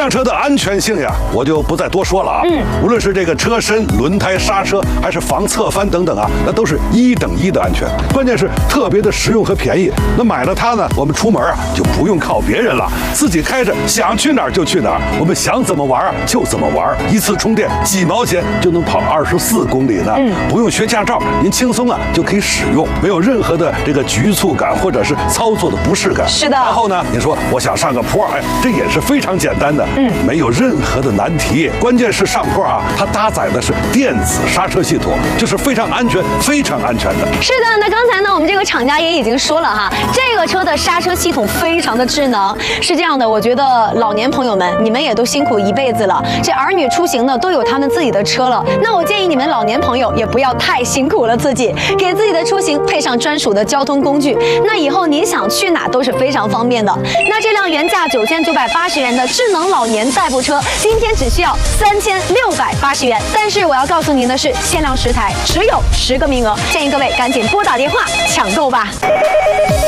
辆车的安全性呀，我就不再多说了啊。无论是这个车身、轮胎、刹车，还是防侧翻等等啊，那都是1等1的安全。关键是特别的实用和便宜。那买了它呢，我们出门啊就不用靠别人了，自己开着想去哪儿就去哪儿，我们想怎么玩啊就怎么玩，一次充电几毛钱就能跑24公里呢。不用学驾照，您轻松啊就可以使用，没有任何的这个局促感或者是操作的不适感。 是的。 然后呢，你说我想上个坡，哎，这也是非常简单的，没有任何的难题。关键是上坡啊，它搭载的是电子刹车系统，就是非常安全、非常安全的。 是的，那刚才呢，我们这个厂家也已经说了哈，这个车的刹车系统非常的智能。是这样的，我觉得老年朋友们，你们也都辛苦一辈子了，这儿女出行呢都有他们自己的车了，那我建议你们老年朋友也不要太辛苦了自己，给自己的出行配上专属的交通工具，那以后你想去哪都是非常方便的。那这辆原价9980元的智能老年代步车，今天只需要3680元。但是我要告诉您的是，限量10台，只有10个名额，建议各位赶紧拨打电话抢购吧。